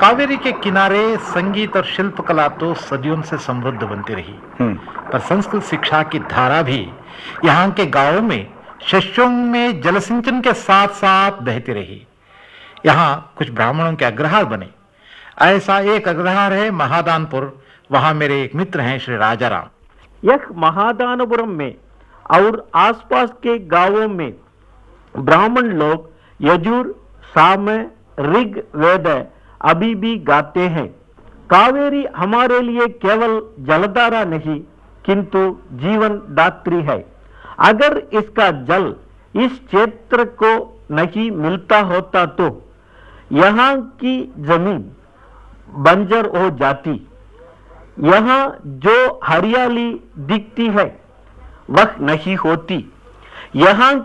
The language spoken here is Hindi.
कावेरी के किनारे संगीत और शिल्पकला तो सदियों से समृद्ध बनती रही, पर संस्कृत शिक्षा की धारा भी यहाँ के गांवों में शस्यों में जलसिंचन के साथ साथ बहती रही। यहाँ कुछ ब्राह्मणों के अग्रहार बने। ऐसा एक अग्रहार है महादानपुर। वहां मेरे एक मित्र हैं श्री राजाराम। यह महादानपुरम में और आसपास के गांवों में ब्राह्मण लोग यजुर, साम, ऋग, वेद अभी भी गाते हैं। कावेरी हमारे लिए केवल जलधारा नहीं किंतु जीवन दात्री है। अगर इसका जल इस क्षेत्र को नहीं मिलता होता तो यहाँ की जमीन बंजर हो जाती। यहाँ जो हरियाली दिखती है वह नहीं होती। यहाँ